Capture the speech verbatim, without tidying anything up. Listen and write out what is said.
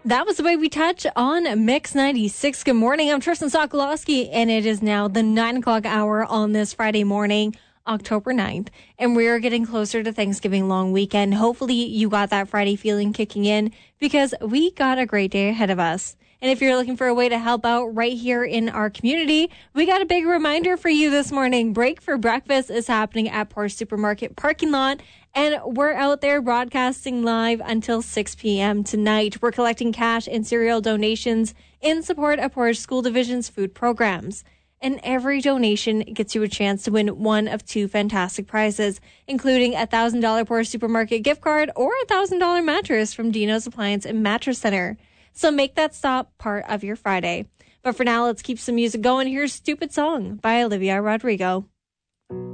That was the way we touch on Mix ninety-six. Good morning. I'm Tristan Sokolowski, and it is now the nine o'clock hour on this Friday morning, October ninth, and we're getting closer to Thanksgiving long weekend. Hopefully you got that Friday feeling kicking in because we got a great day ahead of us. And if you're looking for a way to help out right here in our community, we got a big reminder for you this morning. Break for Breakfast is happening at Porsche Supermarket parking lot, and we're out there broadcasting live until six p.m. tonight. We're collecting cash and cereal donations in support of Porsche School Division's food programs. And every donation gets you a chance to win one of two fantastic prizes, including a one thousand dollars Porsche Supermarket gift card or a one thousand dollars mattress from Dino's Appliance and Mattress Center. So make that stop part of your Friday. But for now, let's keep some music going. Here's Stupid Song by Olivia Rodrigo.